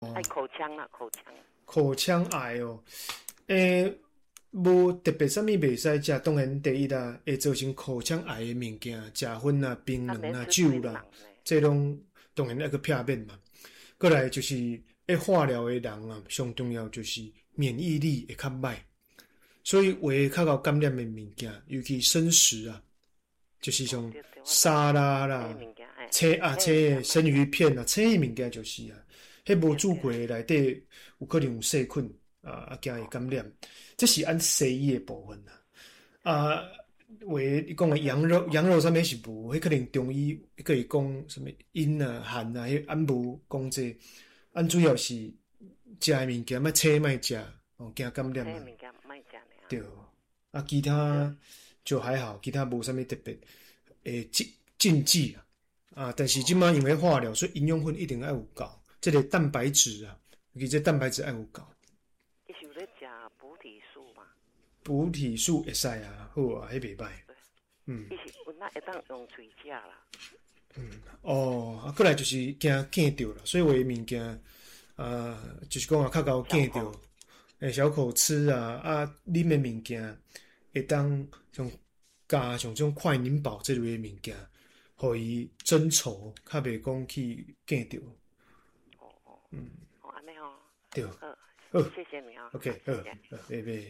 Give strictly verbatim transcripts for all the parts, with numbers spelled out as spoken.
哦， 爱口腔啦，口腔。 口腔癌哦，诶，无特别啥物袂使食，当然第一啦，会造成口腔癌的物件，食薰啊、槟榔啊、酒啦，这拢当然要去避免嘛。过来就是爱化疗的人啊，上重要就是免疫力会较歹，所以会较高感染的物件，尤其生食啊，就是像沙拉啦、青啊青的生鱼片啊，青的物件就是啊。迄无煮过的内底有可能有细菌啊，啊惊会感染，这是按西医的部分啦。啊，话你讲的羊肉，羊肉上面是无，迄可能中医可以讲什么阴啊、寒啊，迄按无讲这，按主要是食的物件，莫青莫食，哦，惊感染啊。对，啊，其他就还好，其他无啥物特别诶禁禁忌啊。啊，但是即摆因为化疗，所以营养分一定要有够。这个蛋白质啊，其实蛋白质要有够。 伊是有咧食补体素嘛？ 补体素会使啊，好啊，迄袂歹。嗯。 伊是有那会当用嘴食啦。 嗯，哦，啊，过来就是惊见着啦，所以有诶物件，呃，就是讲啊，较高见着，诶，小口吃啊，啊，啉诶物件会当像加像种快宁宝这类诶物件，互伊增稠，较袂讲去见着。嗯， 哦，安尼哦， 对， 好，谢谢你啊。 OK， 好，好，拜拜。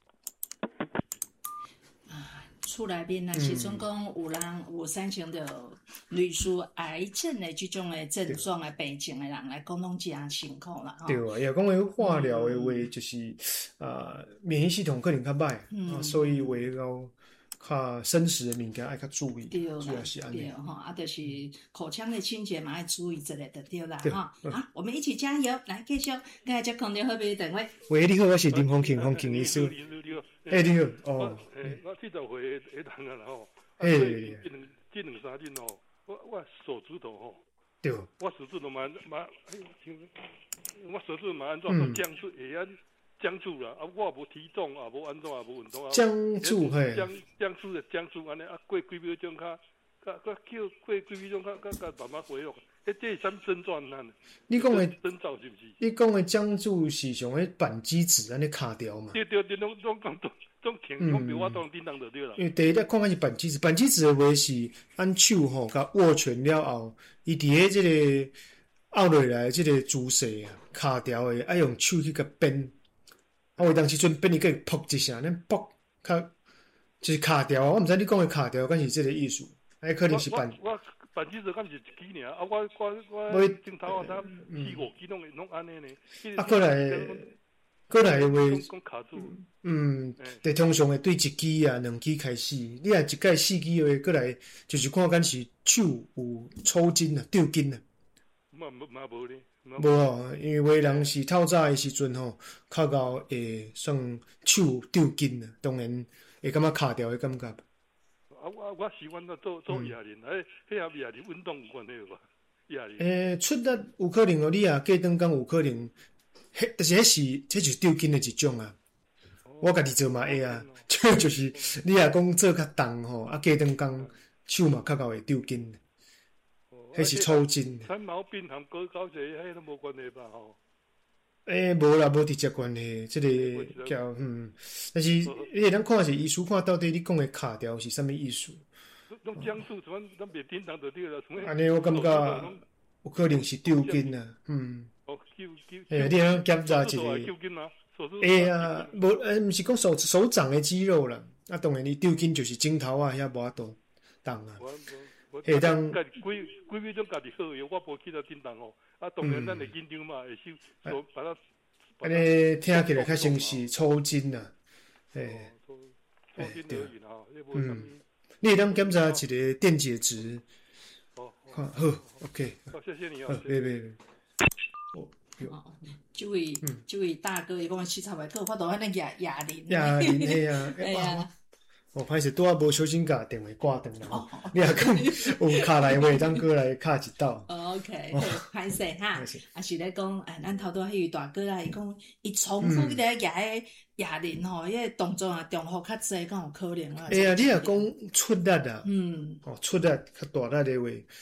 啊，厝内面若是总讲有人有产生着类似癌症的这种的症状的病症的人来讲，拢真辛苦啦。 对啊，也讲诶化疗的话，就是啊、呃，免疫系统可能较歹、嗯啊，所以为了较生食的物件爱较注意， 对啦， 主要是安尼。 对吼，啊，就是口腔的清洁嘛，爱注意一下就对啦，哈。 嗯、 好，我们一起加油，来继续，刚才接空电话俾电话。 喂，你好，我是林phong慶，phong慶醫師。哎，你好，哦。 诶，我七十岁迄人啊啦吼， 诶， 这两这两三日吼，我我手指头吼， 对， 我手指头嘛嘛，我手指头嘛安怎都僵住，会安僵住啦，啊，我无体重啊，无安怎啊，无运动啊， 僵住嘿， 僵僵住的僵住安尼啊，过几秒钟较，较较叫过几秒钟较较较慢慢恢复。诶，这是啥症状呢？ 你讲的征兆是不是？ 你讲的僵住是像迄扳机指安尼卡掉嘛？ 对对对，拢拢讲种种情况，比我当叮当就对啦。 因为第一个看看是扳机指，扳机指的话是按手吼，甲握拳了后，伊伫迄即个拗落来即个姿势啊，卡掉的，爱用手去甲扳。啊，有当时阵变伊个噗一声，咱噗，较就是卡掉。我毋知你讲的卡掉，敢是即个意思？哎，可能是扳。 扳机指敢是一支尔，啊，我我我镜头啊，他四五支拢拢安尼呢。 啊，过来，过来的话， 讲卡住。 嗯，对，通常会对一支啊、两支开始。你若一届四支的，过来就是看敢是手有抽筋啊、丢筋啊。 嘛嘛无咧。 无哦，因为有人是透早的时阵吼，较到会算手丢筋啊，当然会感觉卡掉的感觉。 啊，我我习惯做做做哑铃，诶，迄下哑铃运动有关系无？哑铃。 诶，出力有可能哦，你啊，过顿工有可能，迄但是迄是，迄就是丢筋的一种啊。我家己做嘛会啊，就就是你若讲做较重吼，啊，过顿工手嘛较到会丢筋。迄是抽筋。 产毛病含高高血压，迄都无关系吧？吼。 诶，无啦，无直接关系，即、這个叫嗯，但是你咱看是医书看到底你讲的卡掉是啥物意思？ 拢讲述什么？咱别叮当就对了。 安尼我感觉有可能是丢筋啊，嗯。 哦，丢丢。 诶，你通检查一个。 丢筋吗？ 诶啊，无诶，毋是讲手手掌的肌肉啦。啊，当然你丢筋就是指头啊，遐无法度动啊。会当。 家己几几秒钟家己好个，我无去到叮当吼。啊，当然咱会紧张嘛，会收所把它。 安尼听起来较像是抽筋啊，诶， 诶对， 嗯，你会当检查一个电解质， 哦， 好 ，OK， 好，谢谢你啊， 别别别， 哦，这位这位大哥，伊讲七十岁，个法度安尼哑哑铃， 哑铃嘿啊， 哎呀。 哦，歹势拄仔无小心甲电话挂断了，哦、你若讲有卡来话，当过来卡一道。 哦 OK， 歹势哈，啊是咧讲，哎，咱头拄迄位大哥啊，伊讲伊重复咧举迄哑铃吼，迄个动作啊重复较济，敢有可能啊？ 哎呀，你若讲出力啊， 嗯， 哦出力较大力的话，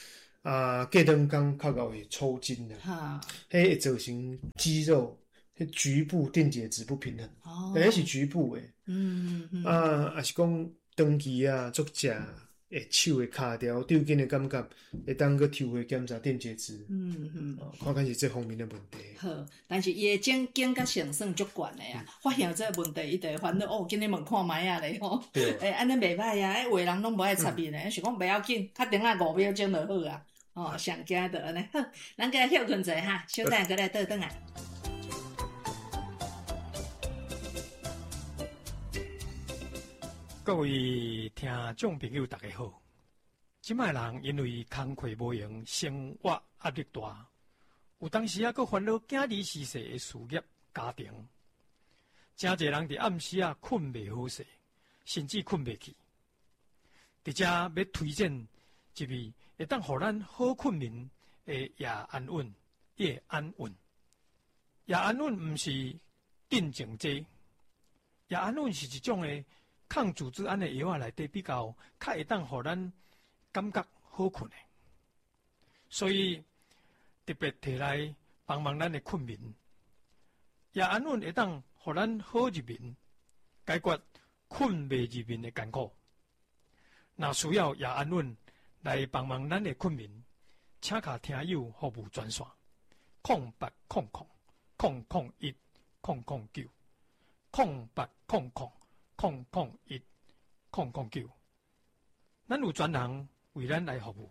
啊，过两工较到会抽筋啦， 哈， 迄会造成肌肉迄局部电解质不平衡， 哦， 但迄是局部诶。 嗯嗯， 啊，也是讲长期啊，足食会手会卡掉，抽筋的感觉，会当去抽血检查电解质， 嗯嗯， 哦，看看是这方面的问题。 好，但是伊的警警觉性算足悬的啊，发现这个问题，伊就会烦恼哦，今日问看卖啊咧吼，诶，安尼袂歹啊，诶，话人拢无爱插面诶，是讲袂要紧，较顶啊五秒钟就好啊，哦，上惊就安尼，好，咱过来休困者哈，小等过来倒转来。 各位听众朋友，大家好。即摆人因为工课无用，生活压力大，有当时啊，佫烦恼囝儿逝世的事业、家庭，真侪人伫暗时啊困袂好势，甚至困袂去。伫遮要推荐一味会当互咱好困眠的夜安稳、夜安稳。夜安稳毋是镇静剂，夜安稳是一种的抗组织胺的药啊，内底比较较会当互咱感觉好困的，所以特别摕来帮忙咱的困眠。夜安稳会当互咱好入眠，解决困袂入眠的艰苦。若需要夜安稳来帮忙咱的困眠，请卡听友服务专线：空八空空空空一空空九空八空空空空一空空九。咱有专人为咱来服务。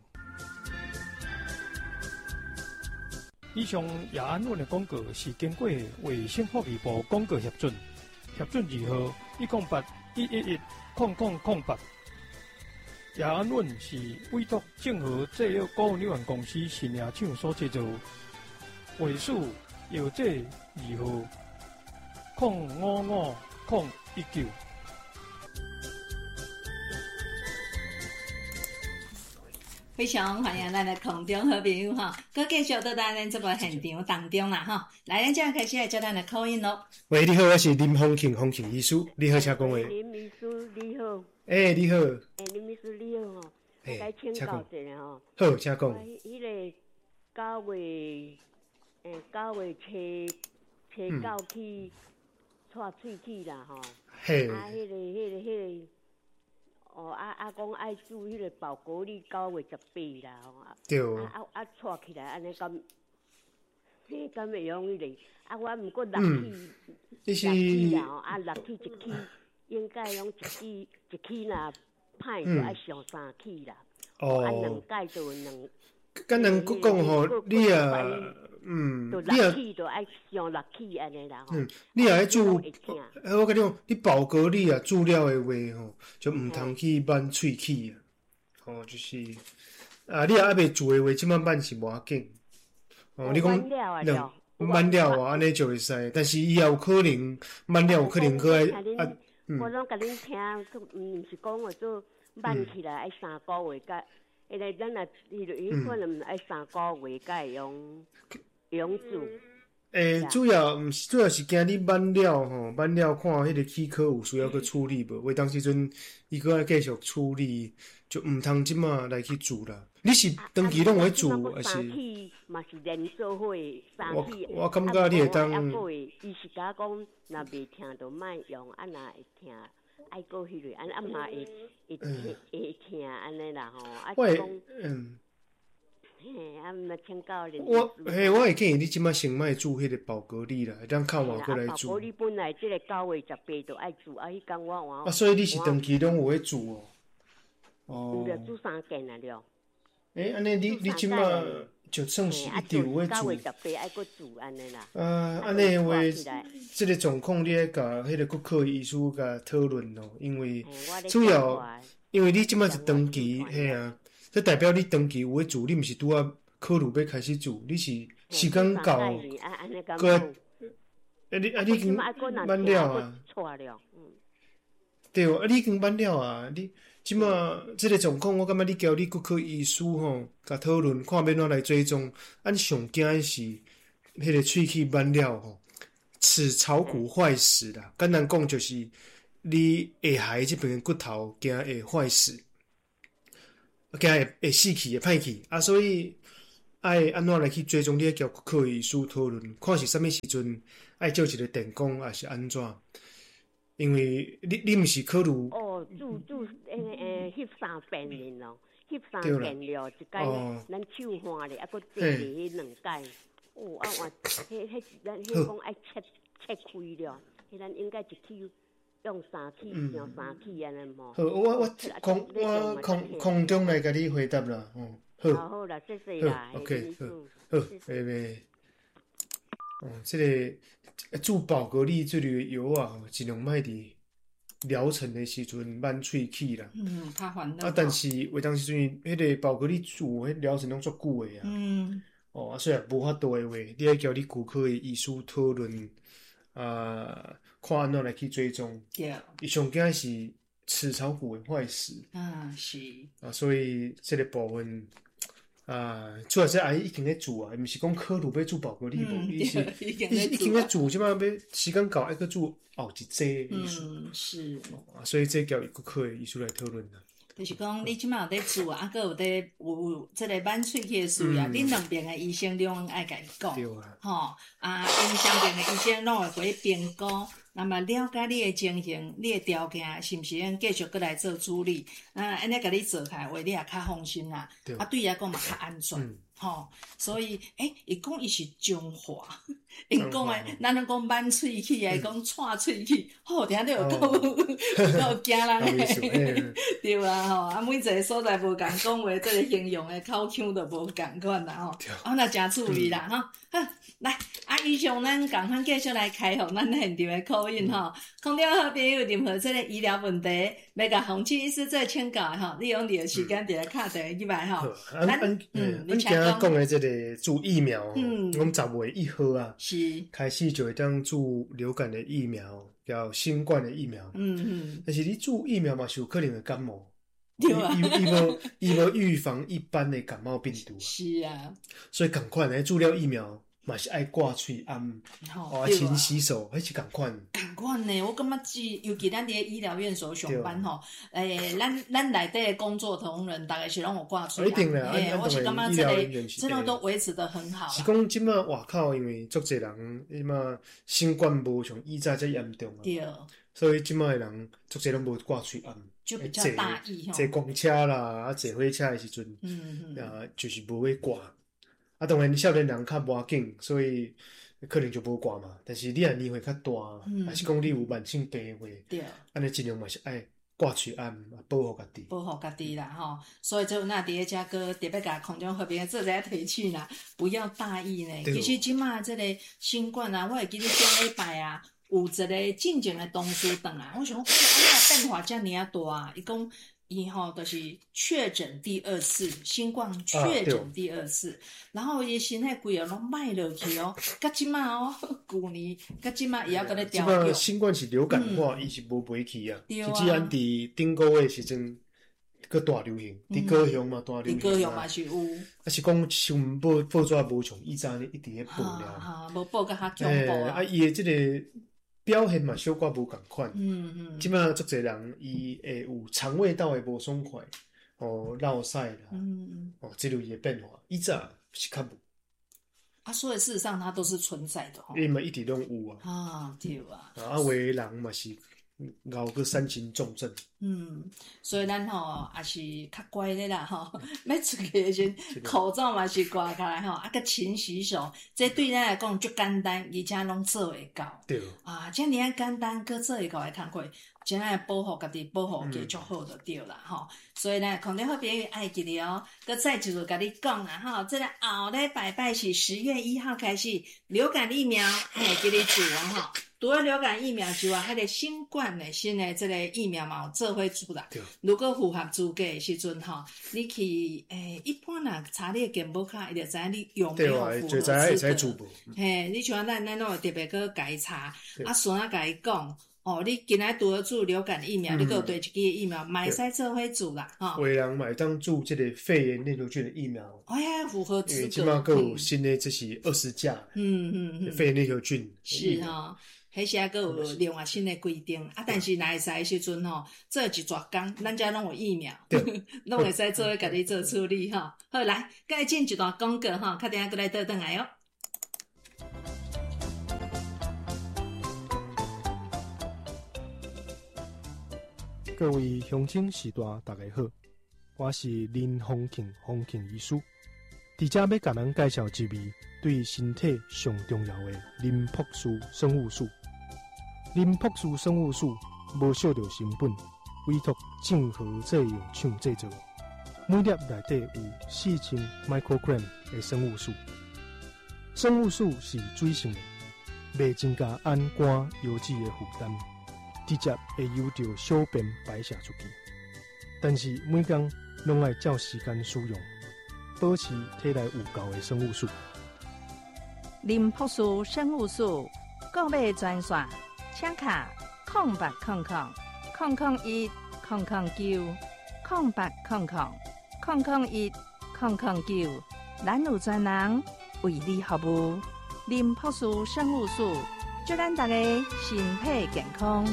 以上夜安稳的广告是经过卫生福利部广告核准，核准二号一零八一一一空空空八。夜安稳是委托正和制药股份有限公司新亚厂所制造，卫数药剂二号空五五空一九。 非常欢迎咱的空中好朋友哈，佮继续到咱这个现场当中啦哈。来，咱现在开始来接咱的口音咯。 喂，你好，我是林丰庆，丰庆医师，你好，请讲话。 林医师你好。 诶、欸，你好。 诶、欸，林医师你好吼。 诶、 欸，请教一下吼。 好，请讲。 迄个九月，诶，九月初初九去撮喙齿啦吼。 嘿。 啊，迄、那个、迄、那个、迄、那个。哦，啊啊，讲爱煮迄个宝果粒九月十八啦，吼。 对。 啊啊啊，撮起来安尼敢，嘿，敢会用迄个？啊，我毋过六起，六起啦吼，啊六起一起，应该用一起一起若歹就爱上三起啦。哦。啊，两盖就两。 敢人佫讲吼，你啊，嗯， 你啊，起就爱上六起安尼啦吼。 嗯，你啊爱煮，我甲你讲，你宝格丽啊煮了的话吼，就毋通去挽喙齿啊，吼，就是啊，你啊还袂煮的话，即摆挽是无要紧。哦，你讲两挽了啊，安尼就会使，但是以后有可能挽了有可能佫爱啊， 嗯。我拢甲恁听，毋是讲话做挽起来爱三个月甲。迄个咱若迄个迄可能爱三个月才会用用煮。 诶、欸，主要毋是主要是惊你挽了吼，挽了看迄个齿科有需要去处理无？话当时阵伊搁爱继续处理，就毋通即马来去煮啦。你是长期拢会煮，还是？ 三起嘛是连做伙，三起。 我我感觉你会当。 啊，个伊是甲讲，若袂听就莫用，啊，若会听。爱过迄个，安啊嘛会会听会听安尼啦吼，啊讲嗯，嘿，啊嘛请教恁。 我嘿，我会建议你即摆先莫煮迄个宝格丽啦，当靠外过来煮。 宝格丽本来即个九月十八就爱煮，啊，迄天我换。 啊，所以你是长期拢有会煮哦。 哦。有煮三件啊了。 诶，安尼你你即摆就算是一定有会煮。 九月十八爱搁煮安尼啦。 啊，安尼话，即个状况你爱甲迄个骨科医师甲讨论咯，因为主要因为你即摆是长期，嘿啊，这代表你长期有会煮，你毋是拄啊考虑要开始煮，你是时间到，个，啊你啊你已经挽了啊，对，啊你已经挽了啊，你。即马即个状况，我感觉你交你骨科医师吼，甲讨论看要怎来追踪。俺上惊的是，迄个喙齿挽了吼，齿槽骨坏死啦。简单讲就是你下頦即边骨头惊会坏死。 惊会会死去会歹去啊，所以爱安怎来去追踪你个国科医师讨论，看是啥物时阵爱照一个电工，还是安怎？因为你你毋是考虑哦，做做诶诶，翕三遍面咯，翕三遍了，一届咱手换咧，啊，佫第二两届，哦啊，换迄迄咱迄讲爱切切开了，迄咱应该一起用三起，用三起安尼无。 好，我我空我空空中来甲你回答啦，哦，好， 好啦，谢谢啦 ，OK， 好，好，妹妹，哦，这个。做宝格丽这类药啊，尽量卖伫疗程的时阵慢喙齿啦。 嗯，较烦恼。 啊，但是有当时阵，迄个宝格丽做迄疗程拢足久的啊。嗯。哦，啊，虽然无法度的话，你爱交你骨科的医师讨论，啊，看安怎来去追踪。 对。 伊上惊是齿槽骨的坏死。 啊，是。 啊，所以这个部分。啊，主要是阿姨已经在做啊，毋是讲考虑要做宝格丽无，伊是已经在做，即摆要时间到，还阁做后一节的意思。 嗯，是。 啊，所以这交骨科的医师来讨论啦。 就是讲，你即摆有在做，啊，阁有在有即个挽喙齿的需要，恁两边的医生拢爱甲伊讲， 对啊， 吼，啊，因双边的医生拢会去评估。那么了解你的情形，你的条件是毋是用继续过来做处理？啊，安尼甲你做开，话你也较放心啦。啊，对伊来讲嘛较安全，吼、嗯。所以，诶、欸，伊讲伊是中华，因讲诶，咱拢讲挽喙齿，伊讲串喙齿，好听着有够够惊人诶，对啊吼。啊，每一个所在无共讲话，这个形容诶口腔都无共款啦吼。啊，那真趣味啦吼。好，来，啊，以上咱共款继续来开放咱现场诶考验吼。空中好朋友任何这个医疗问题，要甲洪七医师做请教诶吼，利用你诶时间伫咧敲电话入来吼。 咱嗯，咱今仔讲诶这个注疫苗，嗯，我们十月一号啊， 是开始就会当注流感的疫苗，叫新冠的疫苗。嗯嗯。但是你注疫苗嘛，是有可能会感冒。伊伊无伊无预防一般的感冒病毒。 是啊。 所以赶快来注了疫苗。嘛是爱挂喙安，哦，勤洗手，迄是共款。 共款呢，我感觉是，尤其咱伫医疗院所上班吼，诶，咱咱内底的工作同仁，大概是拢有挂喙安。 一定啦， 诶，我是感觉这个，这种都维持得很好。 是讲即马外口，因为足侪人，即马新冠无像以前遮严重啊。 对。 所以即马的人足侪拢无挂喙安。 就比较大意吼。 坐公车啦，啊，坐火车的时阵，嗯嗯，啊，就是无去挂。啊，当然，少年人较无要紧，所以可能就无挂嘛。但是你若年岁较大，嗯、还是讲你有慢性病话，安尼尽量嘛是爱挂喙安，保护家己。 保护家己啦，吼。所以就那伫咧遮个特别甲空中和平做一下提醒啦，不要大意呢。其实即马即个新冠啊，我会记得上礼拜啊，有一个进前的同事转来，我想讲，安怎变化遮尔啊大？伊讲。伊吼就是确诊第二次新冠确诊第二次，啊、然后伊身体规个拢歹落去哦，甲即马哦，旧年甲即马伊还搁咧调养。 即马新冠是流感化，伊、嗯、是无袂去啊。对啊。只咱伫顶个月时阵，搁大流行，伫高雄嘛大流行。 伫高雄嘛是有。 啊是讲新报报纸无像以前咧一直咧报了。 啊，无报甲较恐怖啊！啊，伊诶即个。表现嘛，小可无共款。嗯嗯。即摆足侪人，伊会有肠胃道诶无爽快，哦，落屎啦。嗯嗯。哦，即类诶变化，以前是较无。 啊，所以事实上它都是存在的吼。 伊嘛一直拢有啊。 啊，对啊。 啊，有诶人嘛是熬个三型重症。 嗯，所以咱吼也是较乖咧啦吼，要出去诶时阵，口罩嘛是挂起来吼，啊，佮勤洗手，这对咱来讲足简单，而且拢做会到。 对。 啊，遮尔啊简单，佮做会到诶工课，真爱保护家己，保护家足好就对啦吼。所以呢，空中好朋友爱记得哦，佮再一次甲你讲啊吼，这个后礼拜拜是十月一号开始，流感疫苗爱记得做啊吼。除了流感疫苗之外，迄个新冠的新的这个疫苗嘛有做伙做啦。如果符合资格的时阵吼，你去诶，一般若查你的健保卡，伊就知影你有没有符合资格。嘿，你像咱咱拢会特别去甲伊查，啊，顺啊甲伊讲，哦，你今仔拄了做流感疫苗，嗯、你还有对一支疫苗，嘛会使做伙做啦，吼。有人嘛会当做这个肺炎链球菌的疫苗， 哎呀，符合资格。 因为即马还有新的，这是二十价，嗯嗯嗯，肺炎链球菌是哈。 迄些还有另外新的规定啊，但是若会使的时阵吼，做一撮工，咱遮拢有疫苗，拢会使做家己做处理吼。好，来，再进一段广告吼，较等下过来倒转来哦。 各位乡亲士大大家好，我是林丰庆丰庆医师，伫遮要甲咱介绍一味对身体上重要的林朴素生物素。林朴素生物素无少着成分，委托正和作用厂制作，每粒内底有四千 microgram 的生物素。生物素是水性的，袂增加氨酐油脂的负担。直接会由着小便排泄出去，但是每工拢要照时间使用，保持体内有够的生物素。 林朴素生物素购买专线，请卡空八空空空空一空空九空八空空空空一空空九，咱有专人为你服务。林朴素生物素，祝咱大家身体健康。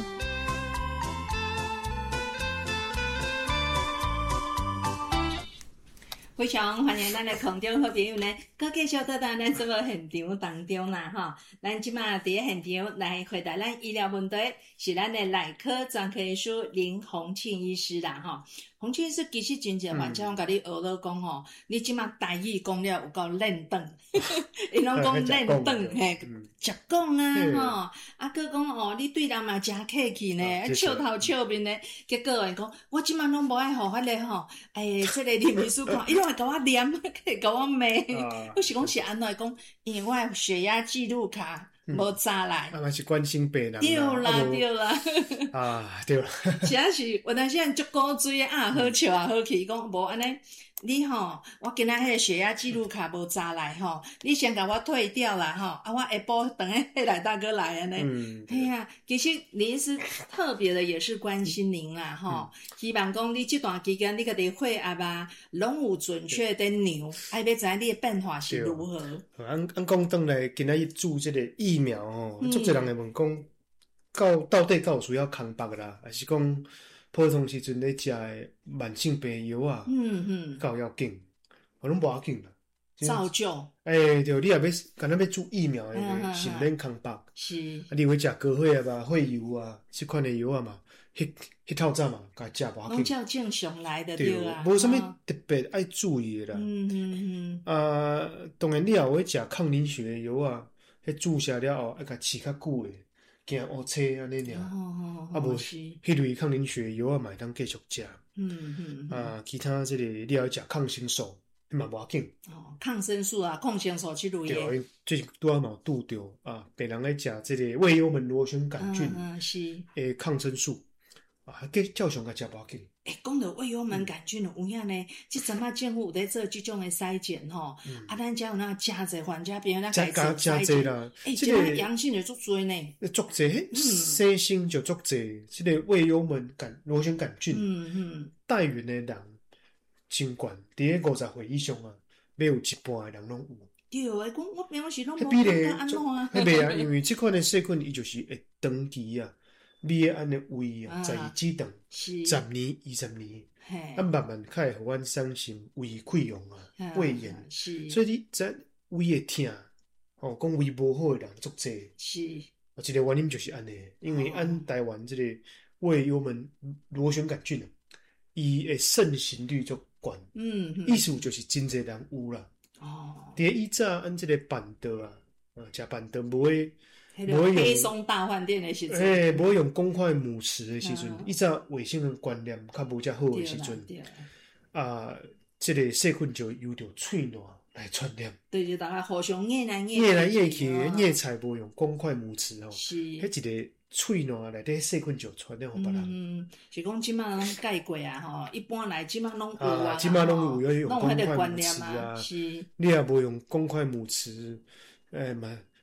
非常欢迎咱的空中好朋友呢，搁继续倒到咱这个现场当中啦吼。咱即马伫现场来回答咱医疗问题，是咱的内科专科医师林洪庆医师啦吼。洪庆医师其实真侪患者拢甲你学了讲吼，你即马台语讲了有够练顿，伊拢讲练顿嘿，食讲啊吼，啊搁讲哦，你对人嘛真客气呢，笑头笑面呢，结果因讲我即马拢无爱互迄个吼，诶，即个林医师看，伊拢会甲我念，会甲我骂，我是讲是安怎讲，因为我的血压记录卡。无查来， 啊，嘛是关心病人啦， 对啦对啦， 啊对啦， 是啊是，有当时人足古锥啊，好笑啊好气，讲无安尼，你吼，我今仔迄个血压记录卡无查来吼，你先甲我退掉啦吼，啊我下晡等下迄来大哥来安尼，嗯，哎呀，其实林医师特别的也是关心您啦吼，希望讲你这段期间你家己血压啊，拢有准确的量，爱要知影你的变化是如何。 咱咱讲转来，今仔日注这个疫苗吼，足侪人会问讲，到到底敢有需要空白啦，还是讲普通时阵咧食的慢性病药啊？嗯嗯，敢有要紧？我拢无要紧啦。 照旧。 诶，对，你也要敢若要注疫苗的，是免空白。是。啊，你会食高血压啊、血油啊，即款的药啊嘛，迄迄套早嘛，甲食无要紧。 拢照正常来的对啊。 无啥物特别爱注意的啦。嗯嗯嗯。啊，当然你也会食抗凝血的药啊。迄注射了后，爱甲饲较久诶，惊乌青安尼尔。哦啊无，迄类抗凝血药啊，嘛会当继续食。嗯嗯。啊，其他即个你要食抗生素，迄嘛无要紧。 哦，抗生素啊，抗生素即类诶。 对，最近拄仔嘛有拄着啊，病人咧食即个胃幽门螺旋杆菌，嗯嗯是诶抗生素啊，计照常甲食无要紧。 诶，讲到胃幽门杆菌有影呢，即阵仔政府有咧做即种诶筛检吼，啊，咱遮有那真侪患者病人来开始筛检啦， 诶，即个阳性就足多呢， 足侪，生性就足侪，即个胃幽门杆螺旋杆菌，嗯嗯，带源诶人真悬，伫咧五十岁以上啊，要有一半诶人拢有。 对，诶，讲我平时拢无感觉安怎啊？ 迄袂啊，因为即款诶细菌伊就是会长期啊。你诶安尼胃啊，十二指长，十年、二十年，啊慢慢较会互阮产生胃溃疡啊、胃炎，所以你知胃会痛，哦，讲胃无好诶人足侪，是，一个原因就是安尼，因为咱台湾即个胃幽门螺旋杆菌啊，伊诶盛行率足悬，嗯，意思就是真侪人有啦，哦，伫以早按即个板道啊，啊，食板道无会。 无黑松大饭店的时阵， 诶，无用公筷母匙的时阵，以前卫生的观念较无遮好的时阵，啊，即个细菌就由着喙瘼来传染。 对，就大家互相捏来捏捏来捏去，捏菜无用公筷母匙哦，是，迄一个喙瘼内底细菌就传染互别人。 嗯，是讲即马拢改过啊吼，一般来即马拢有啊， 即马拢有要用公筷母匙啊，是，你也无用公筷母匙，诶嘛。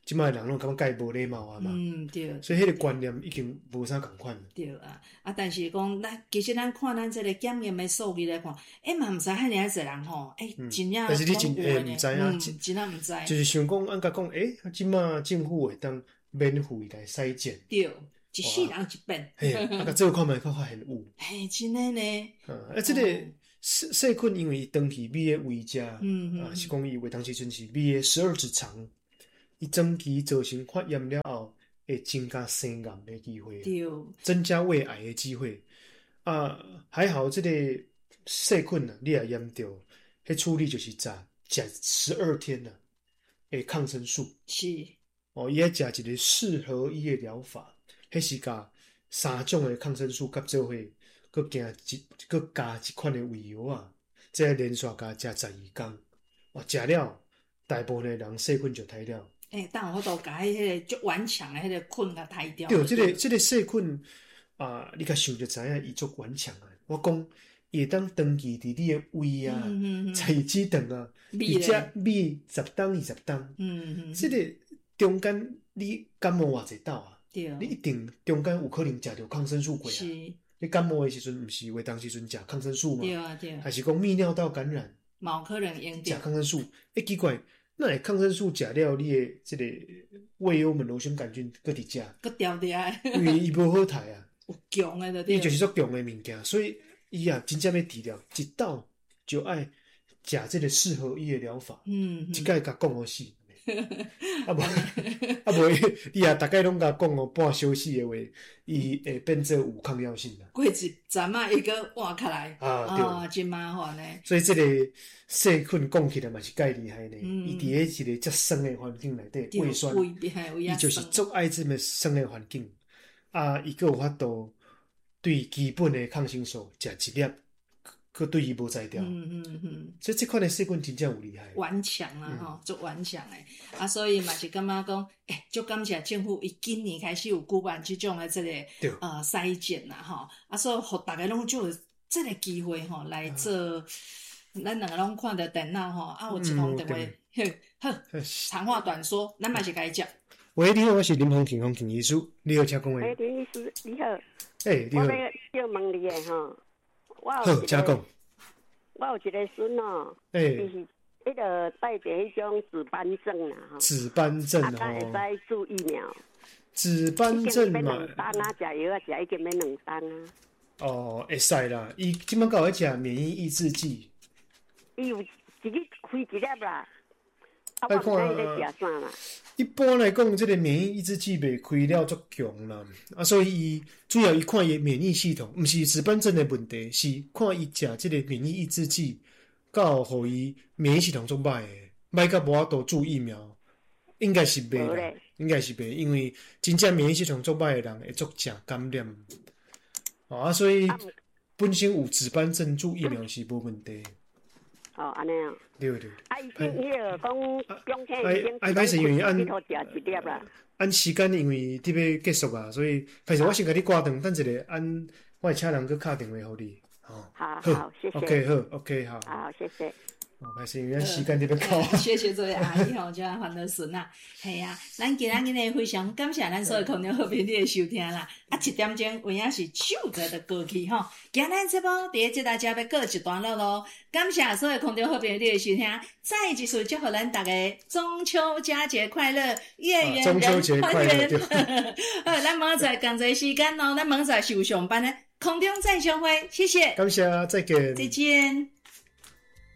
即摆人拢感觉介无礼貌啊嘛， 嗯对， 所以迄个观念已经无啥共款。 对啊，啊，但是讲，咱其实咱看咱即个检验的数据来看，诶嘛毋知遐尔侪人吼，诶，真正， 但是你真诶毋知影， 真正毋知， 就是想讲，按甲讲，诶，即摆政府会当免费来筛检， 对，一世人一遍， 嘿，啊，甲做看觅，较发现有， 嘿，真诶呢， 啊，即个细细菌因为伊长期米诶胃食， 嗯啊，是讲伊胃当时阵是米诶十二指肠。伊长期造成发炎了后，会增加生癌的机会，增加胃癌的机会。啊，还好这个细菌啊，你也验到，迄处理就是食食十二天啊，的抗生素。 是。 哦，伊爱食一个四合一的疗法，迄是甲三种的抗生素合做伙，佮加一佮加一款的胃药啊，即个连续加食十二天，哦，食了，大部分的人细菌就刣了。 诶、欸，当有法度甲迄个足顽强诶迄个菌甲刣掉。 对，即、這個即、這个细菌啊，你甲想就知影伊足顽强啊。我讲，伊会当长期伫你诶胃啊、菜籽肠啊，伊只米十当二十当。嗯嗯。即、這个中间你感冒偌济斗啊？对。你一定中间有可能食着抗生素过啊。是。你感冒诶时阵，毋是话当时阵食抗生素嘛？对啊对啊。还是讲泌尿道感染？ 冇可能用着。食抗生素，诶、欸、奇怪。那会抗生素食了，你的即个胃幽门螺旋杆菌搁伫食， 搁调调诶， 因为伊无好刣啊， 有强诶，对， 伊就是足强诶物件，所以伊啊真正要治疗，一道就爱食即个四合一诶疗法，嗯，嗯一概甲讲好死，啊无啊无，你啊大概拢甲讲哦半小时诶话，伊会变做有抗药性啦。 过一阵啊，伊个换开来啊，对，真麻烦诶。 所以即个细菌讲起来嘛是介厉害呢，伊伫迄一个遮酸诶环境内底，胃酸，伊就是足爱即个酸诶环境，啊，伊个有法度对基本诶抗生素食一粒。佮对伊无在调，嗯嗯嗯，所以这款的细菌真正有厉害， 顽强啦吼，足顽强诶，啊，所以嘛是感觉讲，诶，足感谢政府，伊今年开始有举办即种诶即个呃筛检啦吼，啊，所以互大家拢就有即个机会吼来做，咱两个拢看着电脑吼，啊，有一通电话，好，长话短说，咱嘛是该接。 喂，你好，我是林鸿庆，鸿庆医师，你好，请讲话。 诶，林医师，你好。 诶，你好。 我要问你诶吼。 好，请讲。 我有一个孙哦，伊、欸、是迄个带着迄种紫斑症啦，吼。 紫斑症哦。 啊，会使注疫苗。 紫斑症嘛。 两单啊，食药啊，食已经要两单啊。 哦，会使啦，伊即摆有在食免疫抑制剂。 伊有自己开一粒啦。啊，我唔知伊咧食啥啦。 一般来讲，这个免疫抑制剂袂开了足强啦，啊，所以伊主要伊看伊免疫系统，毋是紫斑症的问题，是看伊食这个免疫抑制剂，到互伊免疫系统足歹诶，歹甲无法度注疫苗，应该是袂啦，应该是袂，因为真正免疫系统足歹诶人会足食感染，啊，所以本身有紫斑症注疫苗是无问题。 哦，安尼啊。 对对。 啊，伊迄个讲冬天已经哎，歹势因为按里头食一粒啦。 按时间因为伫要结束啊，所以歹势我先甲你挂断，等一下按我请人去敲电话互你。 好，好，谢谢。 OK， 好 ，OK， 好。 好，谢谢。 哦，歹势因为时间伫要到。 谢谢这位阿姨吼，叫欢乐孙啊，系啊，咱今仔日呢非常感谢咱所有空中好朋友的收听啦。啊，一点钟有影是秀才的过去吼，今日节目伫即大家要告一段落咯。感谢所有空中好朋友的收听，再一次祝福咱大家中秋佳节快乐，月圆人团圆。好，咱明仔载工作时间咯，咱明仔载是有上班的，空中再相会，谢谢。 感谢，再见。 再见。